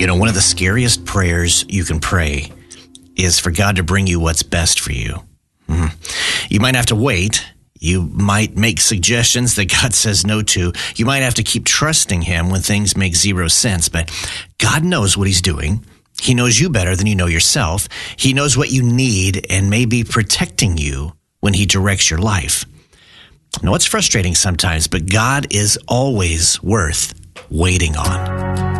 One of the scariest prayers you can pray is for God to bring you what's best for you. You might have to wait. You might make suggestions that God says no to. You might have to keep trusting him when things make zero sense. But God knows what he's doing. He knows you better than you know yourself. He knows what you need and may be protecting you when he directs your life. I know it's frustrating sometimes, but God is always worth waiting on.